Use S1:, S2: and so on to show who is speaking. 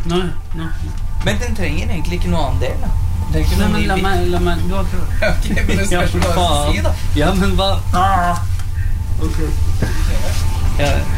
S1: Nei.
S2: Men den trenger egentlig ikke noe annen del, da. Den trenger ikke
S1: Nei,
S2: noe
S1: men la meg du har prøvd.
S2: Ok, men det spørs hva jeg skal si, da.
S1: Ja, men hva? Ok.
S2: Ja,